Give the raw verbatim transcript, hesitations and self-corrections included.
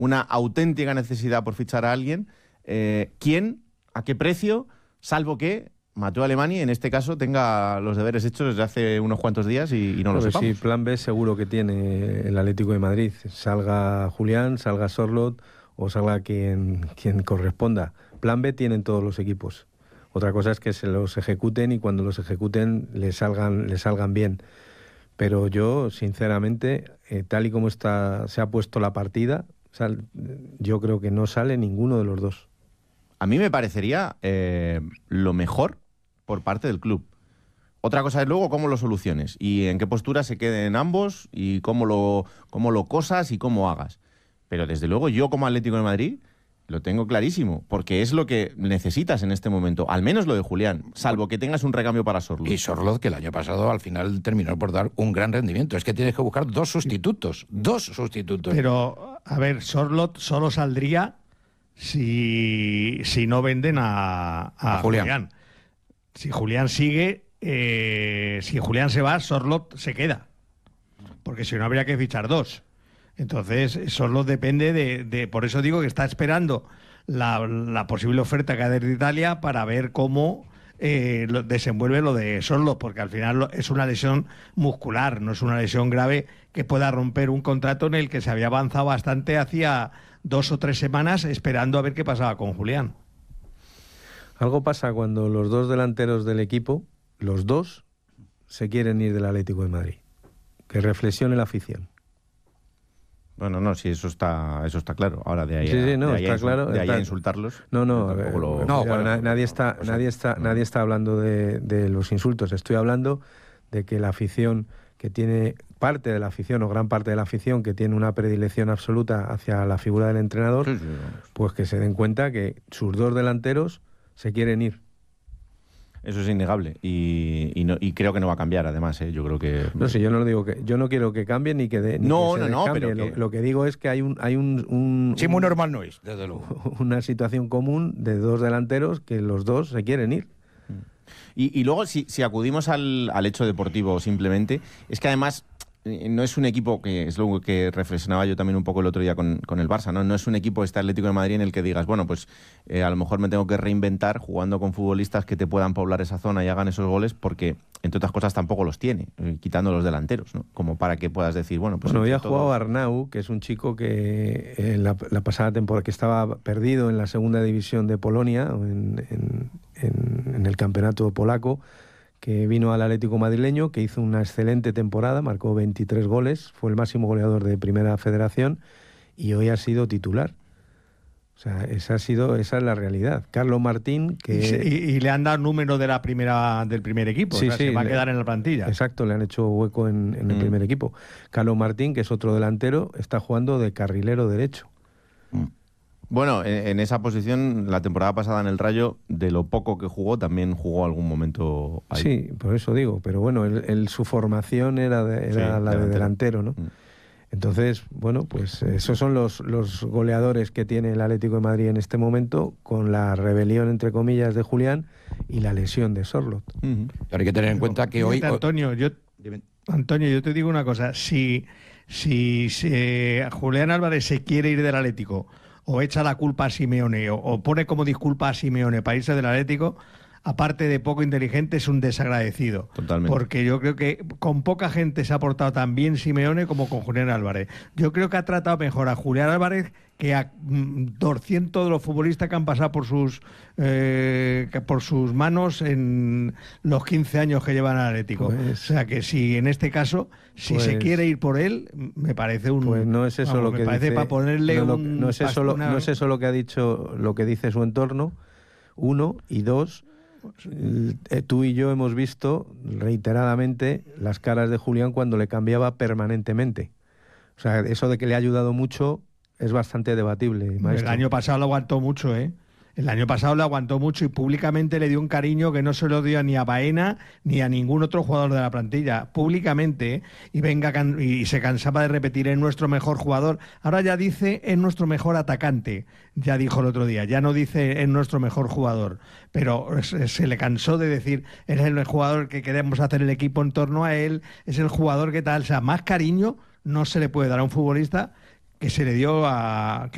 una auténtica necesidad por fichar a alguien. Eh, ¿Quién? ¿A qué precio? Salvo que Mateu Alemany, en este caso, tenga los deberes hechos desde hace unos cuantos días y, y no lo sepamos. Sí, plan B seguro que tiene el Atlético de Madrid. Salga Julián, salga Sorloth o salga quien, quien corresponda. Plan B tienen todos los equipos. Otra cosa es que se los ejecuten y cuando los ejecuten les salgan, les salgan bien. Pero yo, sinceramente, eh, tal y como está, se ha puesto la partida, sal, yo creo que no sale ninguno de los dos. A mí me parecería eh, lo mejor por parte del club. Otra cosa es luego cómo lo soluciones y en qué postura se queden ambos y cómo lo, cómo lo cosas y cómo hagas. Pero desde luego yo como Atlético de Madrid lo tengo clarísimo, porque es lo que necesitas en este momento, al menos lo de Julián, salvo que tengas un recambio para Sorloth. Y Sorloth, que el año pasado al final terminó por dar un gran rendimiento. Es que tienes que buscar dos sustitutos, dos sustitutos. Pero, a ver, Sorloth solo saldría si, si no venden a, a, a Julián. Julián. Si Julián sigue, eh, si Julián se va, Sorloth se queda. Porque si no habría que fichar dos. Entonces, Sorloth depende de, de... Por eso digo que está esperando la, la posible oferta que hay de Italia para ver cómo eh, lo, desenvuelve lo de Sorloth, porque al final lo, es una lesión muscular, no es una lesión grave que pueda romper un contrato en el que se había avanzado bastante hacía dos o tres semanas esperando a ver qué pasaba con Julián. Algo pasa cuando los dos delanteros del equipo, los dos, se quieren ir del Atlético de Madrid. Que reflexione la afición. Bueno, no, sí, eso está, eso está claro. Ahora de ahí a, sí, sí, no, de ahí está a, claro, de ahí está... a insultarlos. No, no, a ver, lo... no bueno, na, nadie está, o sea, nadie está, no. nadie está hablando de, de los insultos. Estoy hablando de que la afición que tiene parte de la afición o gran parte de la afición que tiene una predilección absoluta hacia la figura del entrenador, sí, sí, pues que se den cuenta que sus dos delanteros se quieren ir. Eso es innegable y, y, no, y creo que no va a cambiar, además, ¿eh? Yo creo que... No sé, yo no lo digo que... Yo no quiero que cambie ni que... De, ni no, que no, se no, cambie. pero que... Lo, lo que digo es que hay un... Hay un, un sí, muy un, normal no es, desde luego. Una situación común de dos delanteros que los dos se quieren ir. Y, y luego, si, si acudimos al, al hecho deportivo simplemente, es que además... No es un equipo, que es lo que reflexionaba yo también un poco el otro día con, con el Barça, ¿no? No es un equipo este Atlético de Madrid en el que digas, bueno, pues eh, a lo mejor me tengo que reinventar jugando con futbolistas que te puedan poblar esa zona y hagan esos goles, porque, entre otras cosas, tampoco los tiene, eh, quitando los delanteros, ¿no? Como para que puedas decir, bueno, pues... Bueno, había todo... jugado Arnau, que es un chico que en la, la pasada temporada, que estaba perdido en la segunda división de Polonia, en, en, en, en el campeonato polaco, que vino al Atlético madrileño, que hizo una excelente temporada, marcó veintitrés goles, fue el máximo goleador de Primera Federación y hoy ha sido titular. O sea, esa ha sido, esa es la realidad. Carlos Martín, que... Y, se, y, y le han dado número de la primera, del primer equipo, sí, o sea, sí, se va le, a quedar en la plantilla. Exacto, le han hecho hueco en, en el mm. primer equipo. Carlos Martín, que es otro delantero, está jugando de carrilero derecho. Mm. Bueno, en, en esa posición, la temporada pasada en el Rayo, de lo poco que jugó, también jugó algún momento ahí. Sí, por eso digo, pero bueno, él, él, su formación era, de, era sí, la de delantero, ¿no? Mm. Entonces, bueno, pues esos son los, los goleadores que tiene el Atlético de Madrid en este momento, con la rebelión, entre comillas, de Julián y la lesión de Sorloth. Uh-huh. Pero hay que tener en cuenta que hoy... Antonio, yo, Antonio, yo te digo una cosa, si, si, si eh, Julián Álvarez se quiere ir del Atlético... o echa la culpa a Simeone, o, o pone como disculpa a Simeone para irse del Atlético, aparte de poco inteligente, es un desagradecido. Totalmente. Porque yo creo que con poca gente se ha portado tan bien Simeone como con Julián Álvarez. Yo creo que ha tratado mejor a Julián Álvarez que a mm, doscientos de los futbolistas que han pasado por sus eh, por sus manos en los quince años que llevan al Atlético. Pues, o sea que si en este caso, si pues, se quiere ir por él, me parece un... Pues no es eso vamos, lo que me parece dice, para ponerle no, no, un... No es, eso lo, no es eso lo que ha dicho, lo que dice su entorno, uno, y dos... Tú y yo hemos visto reiteradamente las caras de Julián cuando le cambiaba permanentemente. O sea, eso de que le ha ayudado mucho es bastante debatible, maestro. El año pasado lo aguantó mucho, ¿eh? El año pasado lo aguantó mucho y públicamente le dio un cariño que no se lo dio ni a Baena ni a ningún otro jugador de la plantilla. Públicamente, ¿eh? Y venga can- y se cansaba de repetir, es nuestro mejor jugador. Ahora ya dice, es nuestro mejor atacante. Ya dijo el otro día, ya no dice es nuestro mejor jugador. Pero se, se le cansó de decir, es el jugador que queremos hacer el equipo en torno a él, es el jugador que tal. O sea, más cariño no se le puede dar a un futbolista que se le dio a...